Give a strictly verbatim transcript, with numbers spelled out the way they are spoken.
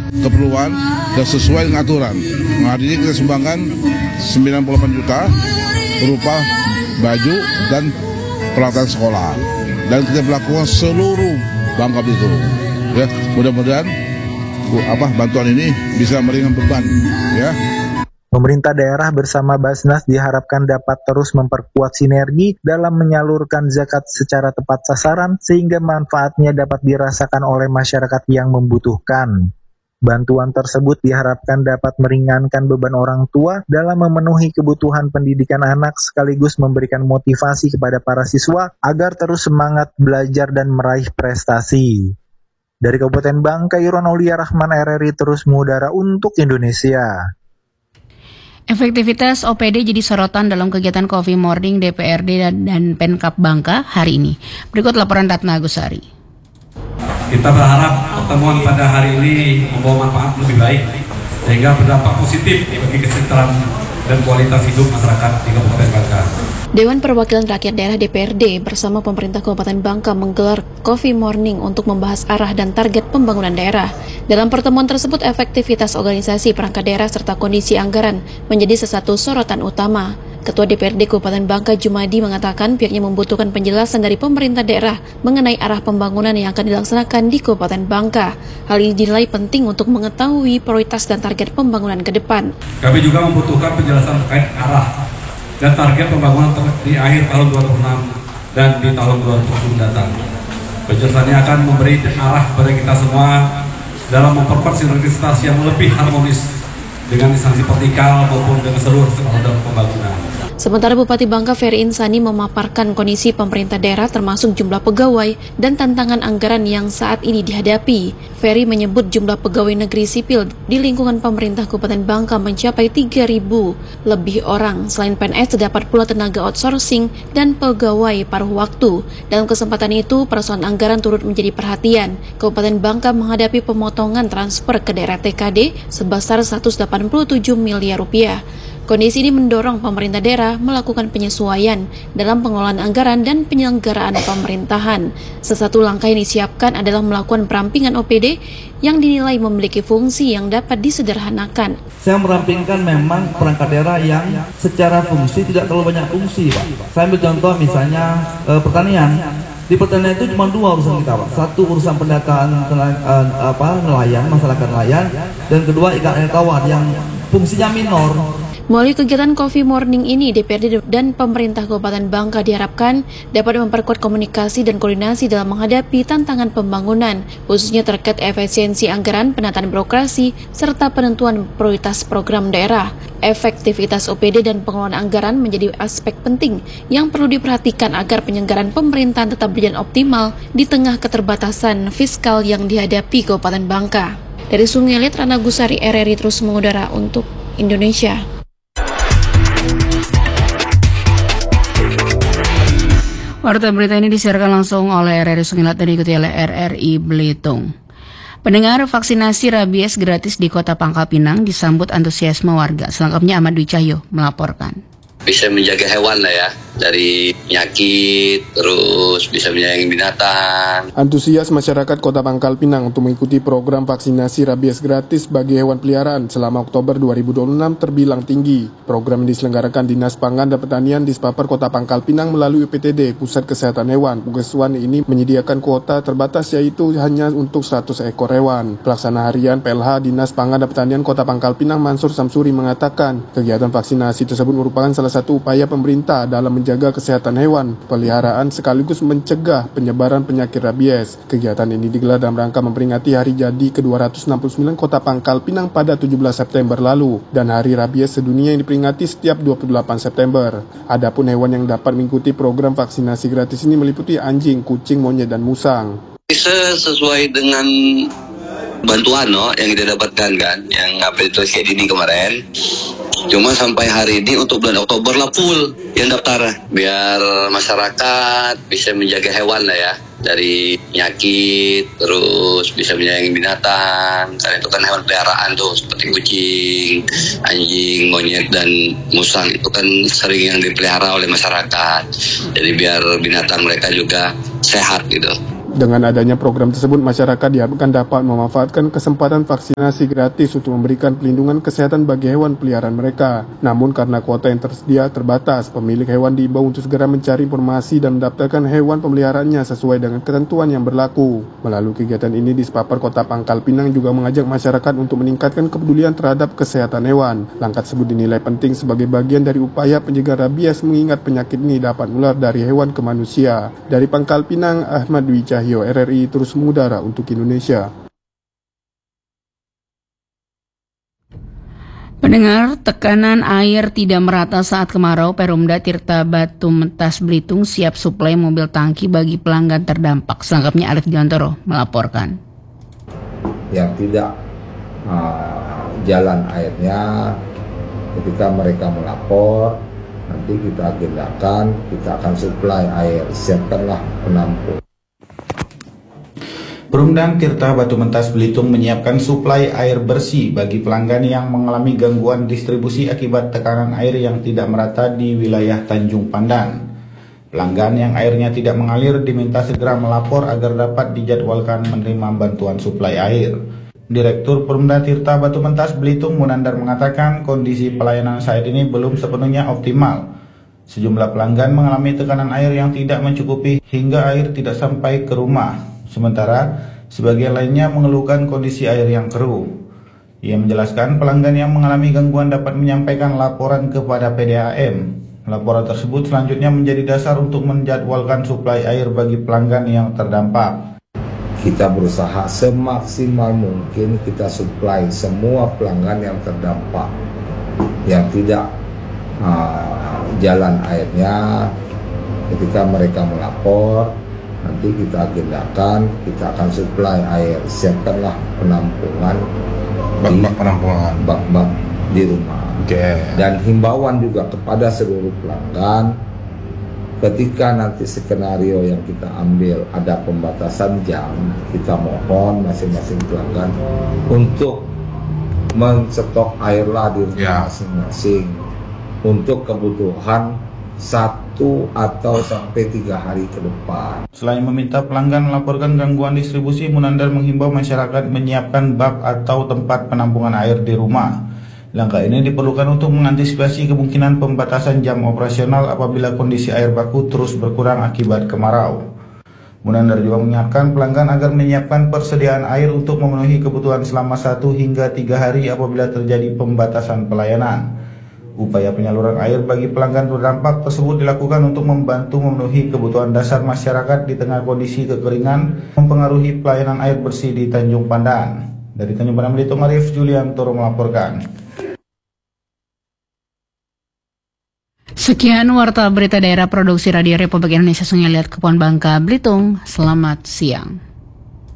keperluan dan sesuai dengan aturan. Nah, hari ini kita sumbangkan sembilan puluh delapan juta berupa baju dan peralatan sekolah. Dan kita melakukan seluruh Bangka Belitung. Ya, mudah-mudahan apa bantuan ini bisa meringankan beban, ya. Pemerintah daerah bersama Basnas diharapkan dapat terus memperkuat sinergi dalam menyalurkan zakat secara tepat sasaran sehingga manfaatnya dapat dirasakan oleh masyarakat yang membutuhkan. Bantuan tersebut diharapkan dapat meringankan beban orang tua dalam memenuhi kebutuhan pendidikan anak sekaligus memberikan motivasi kepada para siswa agar terus semangat belajar dan meraih prestasi. Dari Kabupaten Bangka, Yuron Aulia Rahman, R R I terus mengudara untuk Indonesia. Efektivitas O P D jadi sorotan dalam kegiatan Coffee Morning D P R D dan, dan Pemkab Bangka hari ini. Berikut laporan Ratna Agusari. Kita berharap pertemuan pada hari ini membawa manfaat lebih baik sehingga berdampak positif bagi kesejahteraan dan kualitas hidup masyarakat di Kabupaten Bangka. Dewan Perwakilan Rakyat Daerah D P R D bersama pemerintah Kabupaten Bangka menggelar Coffee Morning untuk membahas arah dan target pembangunan daerah. Dalam pertemuan tersebut, efektivitas organisasi perangkat daerah serta kondisi anggaran menjadi salah satu sorotan utama. Ketua D P R D Kabupaten Bangka Jumadi mengatakan pihaknya membutuhkan penjelasan dari pemerintah daerah mengenai arah pembangunan yang akan dilaksanakan di Kabupaten Bangka. Hal ini dinilai penting untuk mengetahui prioritas dan target pembangunan ke depan. Kami juga membutuhkan penjelasan terkait arah dan target pembangunan di akhir tahun dua ribu enam dan di tahun dua ribu tujuh mendatang. Penjelasannya akan memberi arah pada kita semua dalam memperkuat sinergisitas yang lebih harmonis dengan instansi vertikal maupun dengan seluruh stakeholder pembangunan. Sementara Bupati Bangka Ferry Insani memaparkan kondisi pemerintah daerah termasuk jumlah pegawai dan tantangan anggaran yang saat ini dihadapi. Ferry menyebut jumlah pegawai negeri sipil di lingkungan pemerintah Kabupaten Bangka mencapai tiga ribu lebih orang. Selain P N S, terdapat pula tenaga outsourcing dan pegawai paruh waktu. Dalam kesempatan itu, persoalan anggaran turut menjadi perhatian. Kabupaten Bangka menghadapi pemotongan transfer ke daerah T K D sebesar seratus delapan puluh tujuh miliar rupiah. Kondisi ini mendorong pemerintah daerah melakukan penyesuaian dalam pengelolaan anggaran dan penyelenggaraan pemerintahan. Salah satu langkah yang disiapkan adalah melakukan perampingan O P D yang dinilai memiliki fungsi yang dapat disederhanakan. Saya merampingkan memang perangkat daerah yang secara fungsi tidak terlalu banyak fungsi, Pak. Saya ambil contoh misalnya eh, pertanian. Di pertanian itu cuma dua urusan kita, Pak. Satu urusan pendataan uh, apa nelayan, masyarakat nelayan, dan kedua ikan air tawar yang fungsinya minor. Melalui kegiatan Coffee Morning ini, D P R D dan pemerintah Kabupaten Bangka diharapkan dapat memperkuat komunikasi dan koordinasi dalam menghadapi tantangan pembangunan, khususnya terkait efisiensi anggaran, penataan birokrasi, serta penentuan prioritas program daerah. Efektivitas O P D dan pengelolaan anggaran menjadi aspek penting yang perlu diperhatikan agar penyelenggaraan pemerintahan tetap berjalan optimal di tengah keterbatasan fiskal yang dihadapi Kabupaten Bangka. Dari Sungai Liat, Ratna Agusari, R R I terus mengudara untuk Indonesia. Warta berita ini disiarkan langsung oleh R R I Sungai Liat dan diikuti oleh R R I Belitung. Pendengar, vaksinasi rabies gratis di Kota Pangkal Pinang disambut antusiasme warga. Selengkapnya Ahmad Dwi Cahyo melaporkan. Bisa menjaga hewan lah ya, dari penyakit, terus bisa menyayangi binatang. Antusias masyarakat Kota Pangkal Pinang untuk mengikuti program vaksinasi rabies gratis bagi hewan peliharaan selama Oktober dua ribu dua puluh enam terbilang tinggi. Program yang diselenggarakan Dinas Pangan dan Pertanian Dispaper Kota Pangkal Pinang melalui U P T D, Pusat Kesehatan Hewan. Puskeswan ini menyediakan kuota terbatas yaitu hanya untuk seratus ekor hewan. Pelaksana harian P L H Dinas Pangan dan Pertanian Kota Pangkal Pinang Mansur Samsuri mengatakan, kegiatan vaksinasi tersebut merupakan salah satu upaya pemerintah dalam menjaga kesehatan hewan peliharaan sekaligus mencegah penyebaran penyakit rabies. Kegiatan ini digelar dalam rangka memperingati hari jadi ke dua ratus enam puluh sembilan Kota Pangkal Pinang pada tujuh belas September lalu dan hari rabies sedunia yang diperingati setiap dua puluh delapan September. Adapun hewan yang dapat mengikuti program vaksinasi gratis ini meliputi anjing, kucing, monyet, dan musang. Bisa sesuai dengan bantuan no, yang kita dapatkan kan, yang apa itu kayak ini kemarin. Cuma sampai hari ini untuk bulan Oktober lah full yang daftar, biar masyarakat bisa menjaga hewan lah ya dari penyakit, terus bisa menyayangi binatang. Karena itu kan hewan peliharaan tuh seperti kucing, anjing, monyet, dan musang itu kan sering yang dipelihara oleh masyarakat. Jadi biar binatang mereka juga sehat gitu. Dengan adanya program tersebut, masyarakat diharapkan dapat memanfaatkan kesempatan vaksinasi gratis untuk memberikan pelindungan kesehatan bagi hewan peliharaan mereka. Namun karena kuota yang tersedia terbatas, pemilik hewan diimbau untuk segera mencari informasi dan mendaftarkan hewan pemeliharaannya sesuai dengan ketentuan yang berlaku. Melalui kegiatan ini, Dispapar Kota Pangkal Pinang juga mengajak masyarakat untuk meningkatkan kepedulian terhadap kesehatan hewan. Langkah tersebut dinilai penting sebagai bagian dari upaya pencegahan rabies mengingat penyakit ini dapat menular dari hewan ke manusia. Dari Pangkal Pinang, Ahmad Dwi Cahyo, R R I terus mengudara untuk Indonesia. Pendengar, tekanan air tidak merata saat kemarau. Perumda Tirta Batu Mentas Belitung siap suplai mobil tangki bagi pelanggan terdampak. Selengkapnya Alif Diantoro melaporkan. Yang tidak uh, jalan airnya, ketika mereka melapor, nanti kita agendakan, kita akan suplai air, siapkanlah penampung. Perumda Tirta Batu Mentas Belitung menyiapkan suplai air bersih bagi pelanggan yang mengalami gangguan distribusi akibat tekanan air yang tidak merata di wilayah Tanjung Pandan. Pelanggan yang airnya tidak mengalir diminta segera melapor agar dapat dijadwalkan menerima bantuan suplai air. Direktur Perumda Tirta Batu Mentas Belitung Munandar mengatakan kondisi pelayanan saat ini belum sepenuhnya optimal. Sejumlah pelanggan mengalami tekanan air yang tidak mencukupi hingga air tidak sampai ke rumah. Sementara sebagian lainnya mengeluhkan kondisi air yang keruh. Ia menjelaskan pelanggan yang mengalami gangguan dapat menyampaikan laporan kepada P D A M. Laporan tersebut selanjutnya menjadi dasar untuk menjadwalkan suplai air bagi pelanggan yang terdampak. Kita berusaha semaksimal mungkin kita suplai semua pelanggan yang terdampak, yang tidak uh, jalan airnya. Ketika mereka melapor, nanti kita agendakan, kita akan suplai air, siapkanlah penampungan bak-bak penampungan bak-bak di rumah. Okay. Dan himbauan juga kepada seluruh pelanggan, ketika nanti skenario yang kita ambil ada pembatasan jam, kita mohon masing-masing pelanggan untuk menstok airlah di rumah yeah. masing-masing untuk kebutuhan satu atau sampai tiga hari ke depan. Selain meminta pelanggan melaporkan gangguan distribusi, Munandar menghimbau masyarakat menyiapkan bak atau tempat penampungan air di rumah. Langkah ini diperlukan untuk mengantisipasi kemungkinan pembatasan jam operasional apabila kondisi air baku terus berkurang akibat kemarau. Munandar juga mengingatkan pelanggan agar menyiapkan persediaan air untuk memenuhi kebutuhan selama satu hingga tiga hari apabila terjadi pembatasan pelayanan. Upaya penyaluran air bagi pelanggan terdampak tersebut dilakukan untuk membantu memenuhi kebutuhan dasar masyarakat di tengah kondisi kekeringan mempengaruhi pelayanan air bersih di Tanjung Pandan. Dari Tanjung Pandan Belitung, Arif Juliantoro melaporkan. Sekian warta berita daerah produksi Radio Republik Indonesia Sungai Liat Kepulauan Bangka Belitung. Selamat siang.